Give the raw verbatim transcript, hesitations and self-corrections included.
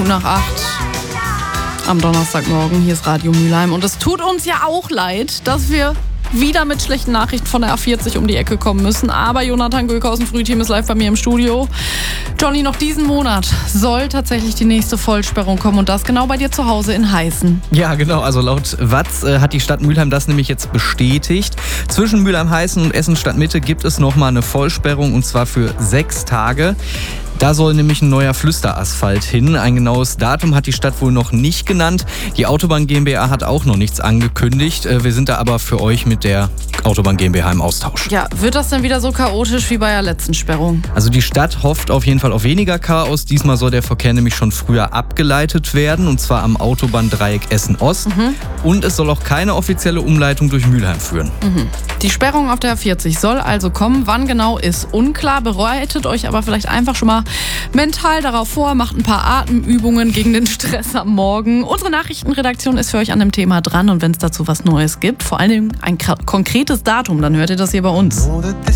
Minuten nach acht am Donnerstagmorgen. Hier ist Radio Mülheim. Und es tut uns ja auch leid, dass wir wieder mit schlechten Nachrichten von der A vierzig um die Ecke kommen müssen. Aber Jonathan Göke aus dem Frühteam ist live bei mir im Studio. Johnny, noch diesen Monat soll tatsächlich die nächste Vollsperrung kommen. Und das genau bei dir zu Hause in Heißen. Ja, genau. Also laut Watz äh, hat die Stadt Mülheim das nämlich jetzt bestätigt. Zwischen Mülheim-Heißen und Essen-Stadtmitte gibt es nochmal eine Vollsperrung, und zwar für sechs Tage. Da soll nämlich ein neuer Flüsterasphalt hin. Ein genaues Datum hat die Stadt wohl noch nicht genannt. Die Autobahn GmbH hat auch noch nichts angekündigt. Wir sind da aber für euch mit der Autobahn GmbH im Austausch. Ja, wird das denn wieder so chaotisch wie bei der letzten Sperrung? Also die Stadt hofft auf jeden Fall auf weniger Chaos. Diesmal soll der Verkehr nämlich schon früher abgeleitet werden, und zwar am Autobahndreieck Essen-Ost. Mhm. Und es soll auch keine offizielle Umleitung durch Mülheim führen. Mhm. Die Sperrung auf der A vierzig soll also kommen. Wann genau ist unklar. Bereitet euch aber vielleicht einfach schon mal mental darauf vor, macht ein paar Atemübungen gegen den Stress am Morgen. Unsere Nachrichtenredaktion ist für euch an dem Thema dran, und wenn es dazu was Neues gibt, vor allem ein konkretes Datum, dann hört ihr das hier bei uns.